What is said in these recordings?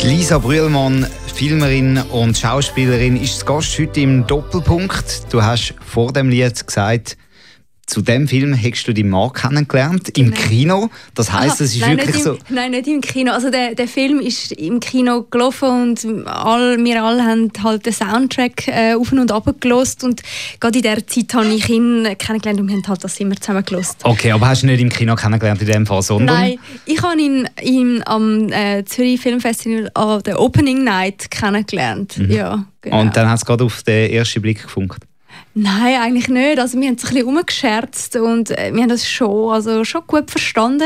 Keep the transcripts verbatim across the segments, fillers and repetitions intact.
Lisa Brühlmann, Filmerin und Schauspielerin, ist zu Gast heute im Doppelpunkt. Du hast vor dem Lied gesagt, zu dem Film hast du deinen Mann kennengelernt, im Genau. Kino. Das heisst, es ist nein, wirklich nicht im, so... Nein, nicht im Kino. Also der, der Film ist im Kino gelaufen und all, wir alle haben halt den Soundtrack äh, auf und ab gehört. Und gerade in dieser Zeit habe ich ihn kennengelernt und wir haben halt das immer zusammen gehört. Okay, aber hast du nicht im Kino kennengelernt in dem Fall, sondern... Nein, ich habe ihn, ihn am äh, Zürich Filmfestival an der Opening Night kennengelernt. Mhm. Ja, genau. Und dann hat es gerade auf den ersten Blick gefunkt. Nein, eigentlich nicht. Also wir haben es ein bisschen rumgescherzt und äh, wir haben das schon, also schon gut verstanden.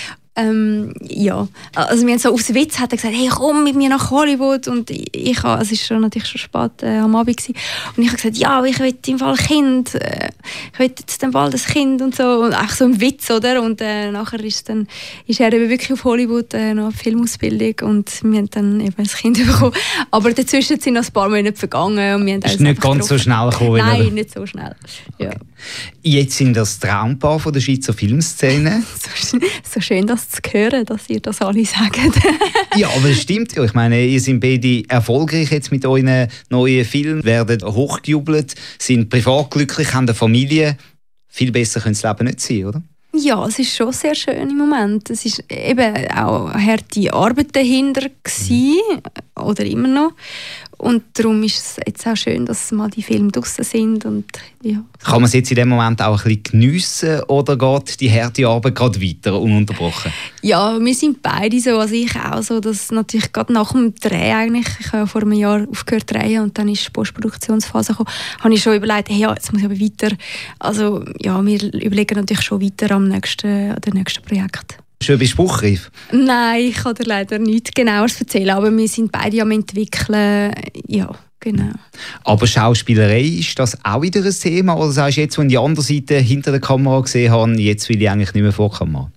Ähm, ja, also wir haben so aus Witz hat er gesagt, hey, komm mit mir nach Hollywood, und ich, ich habe, es ist schon natürlich schon spät äh, am Abend gewesen, und ich habe gesagt, ja, ich will im Fall Kind, äh, ich will jetzt dann bald ein Kind und so, und auch so ein Witz, oder? Und äh, nachher ist dann ist er eben wirklich auf Hollywood äh, noch Filmausbildung und wir haben dann eben ein Kind bekommen. Aber dazwischen sind noch ein paar Monate vergangen und wir haben Ist nicht ganz getroffen. so schnell gekommen? Nein, oder? nicht so schnell. Ja. Jetzt sind das Traumpaar von der Schweizer Filmszene. So, so schön, das zu hören, dass ihr das alle sagt. Ja, aber es stimmt ja. Ich meine, ihr seid beide erfolgreich jetzt mit euren neuen Filmen, werden hochgejubelt, sind privat glücklich, haben eine Familie. Viel besser könnte das Leben nicht sein, oder? Ja, es ist schon sehr schön im Moment. Es ist eben auch harte Arbeit dahinter gewesen, oder immer noch. Und darum ist es jetzt auch schön, dass mal die Filme draussen sind. Und, ja. Kann man es jetzt in dem Moment auch ein bisschen geniessen oder geht die harte Arbeit gerade weiter, ununterbrochen? Ja, wir sind beide so, also ich auch so, dass natürlich gerade nach dem Dreh eigentlich, ich habe ja vor einem Jahr aufgehört zu drehen und dann ist die Postproduktionsphase gekommen, habe ich schon überlegt, hey, ja, jetzt muss ich aber weiter, also ja, wir überlegen natürlich schon weiter am nächsten, an dem nächsten Projekt. Schon bei Spruchreif? Nein, ich kann dir leider nichts Genaueres erzählen, aber wir sind beide am entwickeln, ja, genau. Aber Schauspielerei, ist das auch wieder ein Thema? Oder sagst du jetzt, wenn ich die andere Seite hinter der Kamera gesehen habe, jetzt will ich eigentlich nicht mehr vor der Kamera?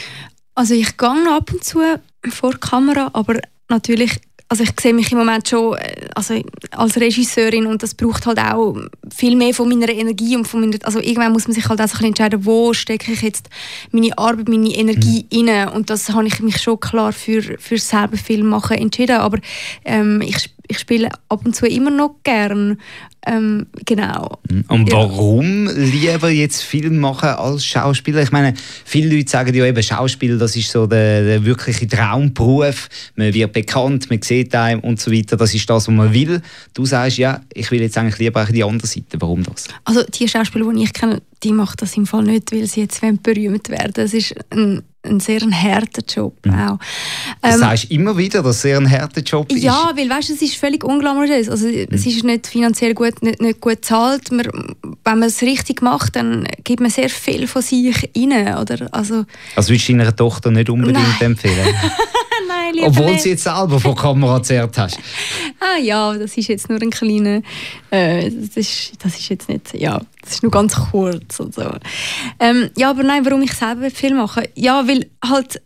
Also ich gehe noch ab und zu vor die Kamera, aber natürlich, also ich sehe mich im Moment schon also als Regisseurin und das braucht halt auch viel mehr von meiner Energie und von meiner, also irgendwann muss man sich halt auch so ein bisschen entscheiden, wo stecke ich jetzt meine Arbeit, meine Energie mhm. rein, und das habe ich mich schon klar für, für selber Film machen entschieden, aber ähm, ich, ich spiele ab und zu immer noch gern. Ähm, genau. Und ja. warum lieber jetzt Film machen als Schauspieler? Ich meine, viele Leute sagen ja eben, Schauspiel, das ist so der, der wirkliche Traumberuf. Man wird bekannt, man sieht einen und so weiter. Das ist das, was man will. Du sagst, ja, ich will jetzt eigentlich lieber auch die andere Seite. Warum das? Also die Schauspieler, die ich kenne, die machen das im Fall nicht, weil sie jetzt berühmt werden. Es ist ein ein sehr ein harter Job mhm. auch. Das ähm, sagst du immer wieder, dass es sehr ein harter Job ist. Ja, weil weißt, es ist völlig unglamourös. Also, mhm. Es ist nicht finanziell gut, nicht, nicht gut bezahlt. Man, wenn man es richtig macht, dann gibt man sehr viel von sich rein. Oder? Also, also würdest du deiner Tochter nicht unbedingt Nein. empfehlen? Nein, lieber Obwohl nicht. sie jetzt selber vor der Kamera erzählt hast. Ah ja, das ist jetzt nur ein kleiner, äh, das, ist, das ist jetzt nicht, ja, das ist nur ganz kurz und so. Ähm, ja, aber nein, warum ich selber Film mache? Ja, weil halt,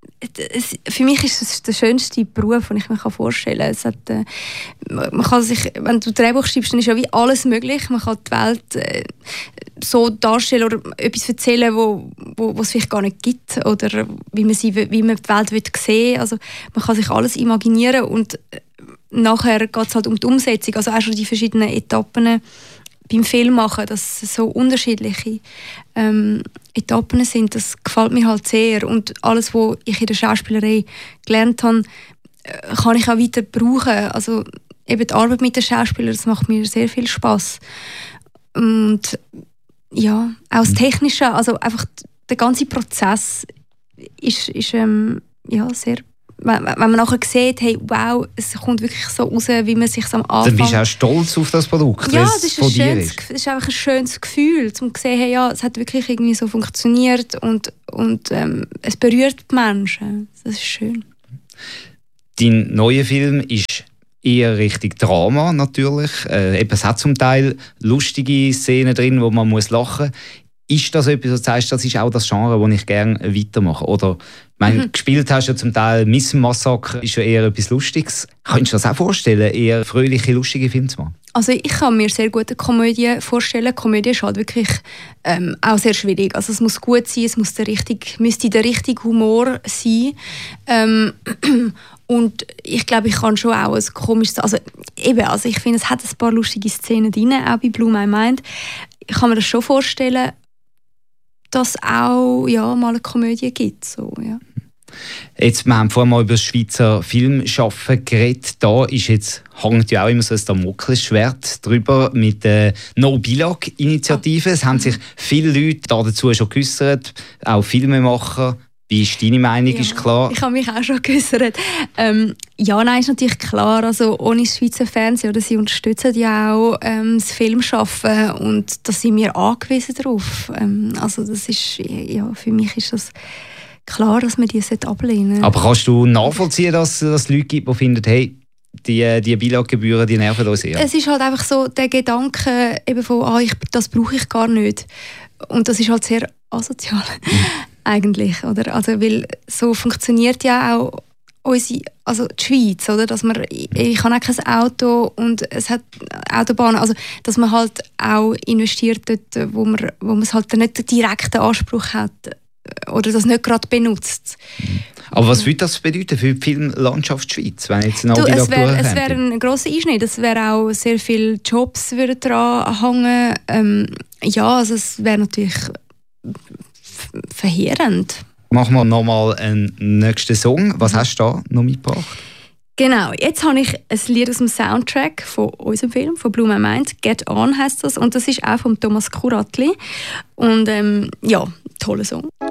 es, für mich ist es der schönste Beruf, den ich mir vorstellen kann. Es hat, äh, man kann sich, wenn du Drehbuch schreibst, dann ist ja wie alles möglich. Man kann die Welt äh, so darstellen oder etwas erzählen, wo, wo, wo es vielleicht gar nicht gibt, oder wie man, sie, wie man die Welt will sehen will. Also man kann sich alles imaginieren, und nachher geht es halt um die Umsetzung, also auch schon die verschiedenen Etappen beim Film machen, dass es so unterschiedliche ähm, Etappen sind, das gefällt mir halt sehr, und alles, was ich in der Schauspielerei gelernt habe, kann ich auch weiter brauchen. Also eben die Arbeit mit den Schauspielern, das macht mir sehr viel Spaß. Und ja, auch das Technische, also einfach der ganze Prozess ist, ist ähm, ja, sehr, wenn, wenn man nachher sieht, hey, wow, es kommt wirklich so raus, wie man sich am Anfang... Dann bist du auch stolz auf das Produkt, ja, weil das es ist, von ein dir schönes, ist. das ist einfach ein schönes Gefühl, um zu sehen, hey, ja, es hat wirklich irgendwie so funktioniert, und, und ähm, es berührt die Menschen. Das ist schön. Dein neuer Film ist eher Richtung Drama natürlich. Äh, eben, es hat zum Teil lustige Szenen drin, wo man muss lachen muss. Ist das etwas, was du sagst, das ist auch das Genre, das ich gerne weitermache? Oder, ich meine, Mhm. gespielt hast du ja zum Teil Miss Massaker, ist ja eher etwas Lustiges. Könntest du dir das auch vorstellen, eher fröhliche, lustige Filme zu machen? Also ich kann mir sehr gut eine Komödie vorstellen. Komödie ist halt wirklich ähm, auch sehr schwierig. Also es muss gut sein, es muss der richtig, müsste der richtige Humor sein. Ähm, und ich glaube, ich kann schon auch ein komisches... Also eben, also ich finde, es hat ein paar lustige Szenen drin, auch bei Blue My Mind. Ich kann mir das schon vorstellen, dass es auch ja, mal eine Komödie gibt. So, ja. Jetzt, wir haben vorhin mal über das Schweizer Filmschaffen geredet. Da ist jetzt, hängt ja auch immer so ein Damoklesschwert drüber mit der No-Billag-Initiative. Es haben sich viele Leute dazu schon geäussert, auch Filmemacher. Wie ist deine Meinung? Ja, ist klar? Ich habe mich auch schon geäussert. Ähm, ja, nein, ist natürlich klar. Also ohne das Schweizer Fernsehen, oder sie unterstützen ja auch ähm, das Filmschaffen und da sind wir angewiesen darauf. Ähm, also das ist, ja, für mich ist das klar, dass man die ablehnen sollte. Aber kannst du nachvollziehen, dass es Leute gibt, die finden, hey, die, die Bilaggebühren, die nerven uns eher? Es ist halt einfach so der Gedanke eben von, ah, ich, das brauche ich gar nicht. Und das ist halt sehr asozial. Mhm. Eigentlich, oder? Also, weil so funktioniert ja auch unsere, also die Schweiz, oder? Dass man, ich habe auch kein Auto und es hat Autobahnen, also dass man halt auch investiert dort, wo man, wo man es halt nicht den direkten Anspruch hat oder das nicht gerade benutzt. Aber was würde das bedeuten für die Filmlandschaft Schweiz, wenn jetzt ein du, es wäre es wär ein grosser Einschnitt, es wäre auch sehr viele Jobs würden dran hängen. Ähm, ja, also es wäre natürlich verheerend. Machen wir nochmal einen nächsten Song. Was hast du da noch mitgebracht? Genau, jetzt habe ich ein Lied aus dem Soundtrack von unserem Film, von Blue My Mind. «Get On» heisst das und das ist auch von Thomas Kuratli. Und ähm, ja, toller Song.